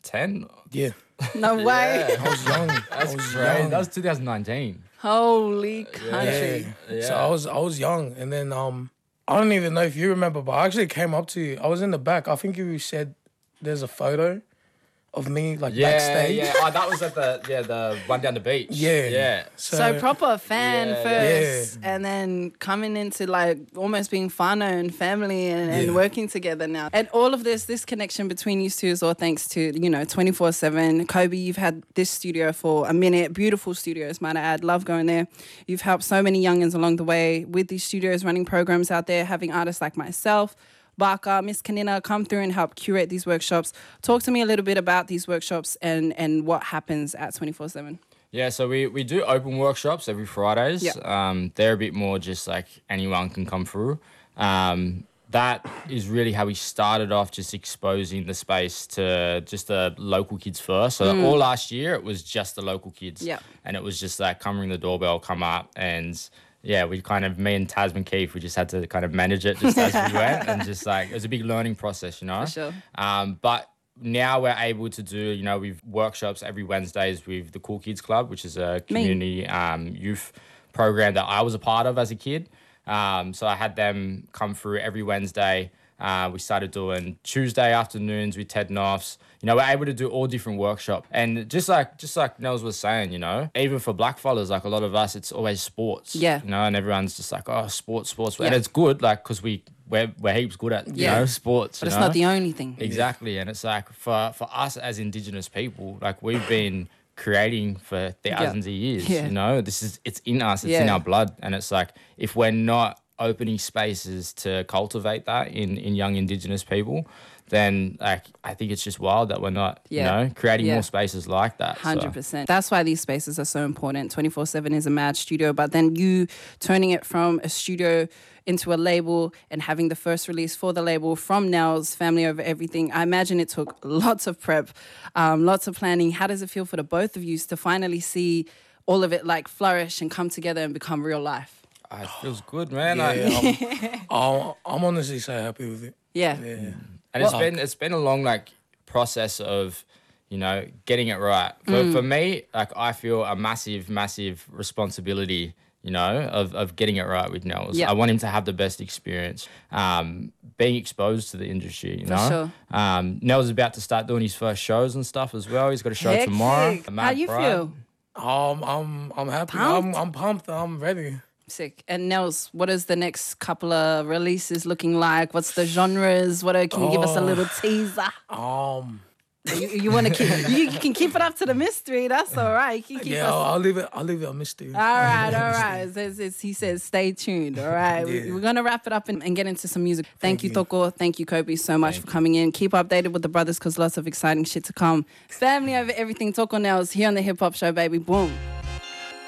2010. Yeah. No way. I was young. That's crazy. That was 2019. Holy country. Yeah. So I was young, and then I don't even know if you remember, but I actually came up to you. I was in the back. I think you said there's a photo of me backstage. Yeah. Oh, that was at the one down the beach. Yeah. So proper fan first, Yeah. and then coming into like almost being whānau and family and working together now. And all of this connection between you two is all thanks to, 24/7. Kobe, you've had this studio for a minute. Beautiful studios, might I add. Love going there. You've helped so many youngins along the way with these studios, running programs out there, having artists like myself, Barker, Miss Kanina come through and help curate these workshops. Talk to me a little bit about these workshops and what happens at 24/7. Yeah, so we do open workshops every Fridays. Yep. They're a bit more just like anyone can come through. That is really how we started off, just exposing the space to just the local kids first. So all last year, it was just the local kids. Yep. And it was just like come ring the doorbell, come up, and yeah, me and Tasman Keith, we just had to kind of manage it just as we went, and just like, it was a big learning process, For sure. But now we're able to do, we've workshops every Wednesdays with the Cool Kids Club, which is a community youth program that I was a part of as a kid. So I had them come through every Wednesday. We started doing Tuesday afternoons with Ted Knopfs. We're able to do all different workshops. And just like Nels was saying, even for black fellas, like a lot of us, it's always sports. Yeah. And everyone's just like, oh, sports. Yeah. And it's good, like, because we're heaps good at, sports. But it's not the only thing. Exactly. And it's like, for us as Indigenous people, like, we've been creating for thousands of years, it's in us, it's in our blood. And it's like, if we're not opening spaces to cultivate that in young Indigenous people, then like I think it's just wild that we're not, creating more spaces like that. 100%. That's why these spaces are so important. 24/7 is a mad studio, but then you turning it from a studio into a label and having the first release for the label from Nels, Family Over Everything. I imagine it took lots of prep, lots of planning. How does it feel for the both of you to finally see all of it like flourish and come together and become real life? It feels good, man. I'm honestly so happy with it. Yeah. And it's been a long process of, getting it right. For me, I feel a massive responsibility, of getting it right with Nels. Yep. I want him to have the best experience, being exposed to the industry, For sure. Nels is about to start doing his first shows and stuff as well. He's got a show tomorrow. How you feel? I'm happy. Pumped? I'm pumped. I'm ready. Sick. And Nels, what is the next couple of releases looking like? What's the genres? Can you give us a little teaser? You want to keep? You can keep it up to the mystery. That's all right. You can keep I'll leave it a mystery. All right. He says, stay tuned. All right. Yeah. We're gonna wrap it up and get into some music. Thank you, Toko. Thank you, Kobe, so much for coming in. Keep updated with the brothers because lots of exciting shit to come. Family Over Everything. Toko Nels here on the Hip Hop Show, baby. Boom.